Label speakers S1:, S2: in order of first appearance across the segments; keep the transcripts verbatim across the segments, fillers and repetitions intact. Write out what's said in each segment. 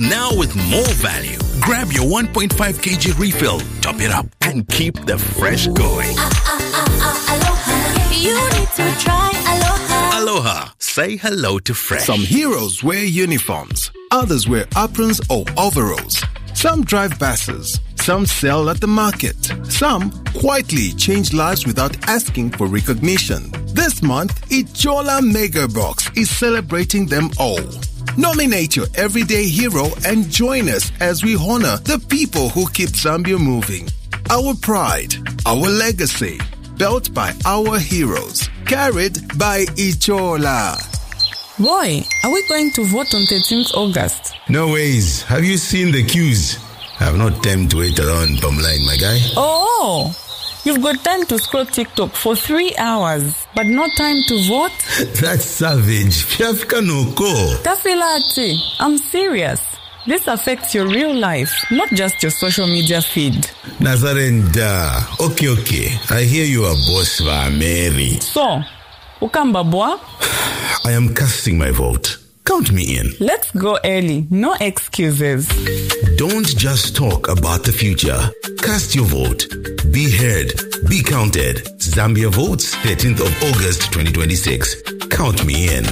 S1: Now with more value. Grab your one point five kilogram refill, top it up, and keep the fresh going.
S2: Ah, ah, ah, ah, Aloha. You need to try Aloha.
S1: Aloha. Say hello to fresh.
S3: Some heroes wear uniforms. Others wear aprons or overalls. Some drive buses. Some sell at the market. Some quietly change lives without asking for recognition. This month, Ichola Mega Box is celebrating them all. Nominate your everyday hero and join us as we honor the people who keep Zambia moving. Our pride, our legacy, built by our heroes, carried by Ichola.
S4: Boy, are we going to vote on thirteenth August?
S5: No ways. Have you seen the queues? I have not time to wait around Bumline, my guy.
S4: Oh, you've got time to scroll TikTok for three hours, but no time to vote?
S5: That's savage. Fiafika no ko.
S4: Tafilati, I'm serious. This affects your real life, not just your social media feed.
S5: Nazarenda. Okay, okay. I hear you are boss va Mary.
S4: So, ukambabwa?
S5: I am casting my vote. Count me in.
S4: Let's go early. No excuses.
S5: Don't just talk about the future. Cast your vote. Be heard. Be counted. Zambia votes thirteenth of August twenty twenty-six. Count me in.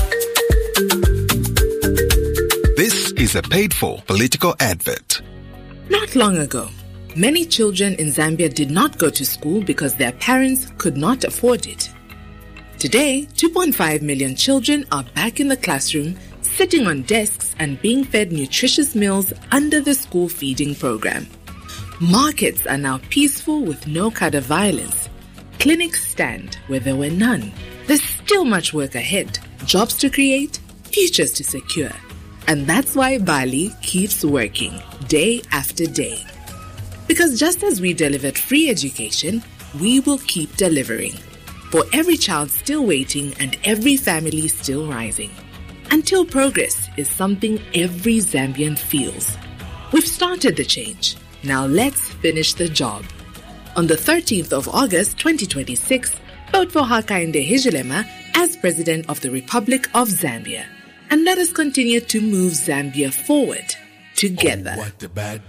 S3: This is a paid-for political advert.
S6: Not long ago, many children in Zambia did not go to school because their parents could not afford it. Today, two point five million children are back in the classroom, sitting on desks and being fed nutritious meals under the school feeding program. Markets are now peaceful with no kind of violence. Clinics stand where there were none. There's still much work ahead, jobs to create, futures to secure. And that's why Bali keeps working day after day. Because just as we delivered free education, we will keep delivering. For every child still waiting and every family still rising. Until progress is something every Zambian feels. We've started the change. Now let's finish the job. On the thirteenth of August twenty twenty-six, vote for Hakainde Hichilema as President of the Republic of Zambia. And let us continue to move Zambia forward together.
S1: Oh, what the bad